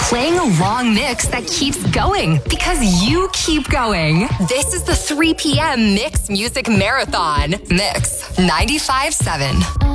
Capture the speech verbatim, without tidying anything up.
playing a long mix that keeps going because you keep going. This is the three p.m. Mix Music Marathon. Mix ninety-five point seven.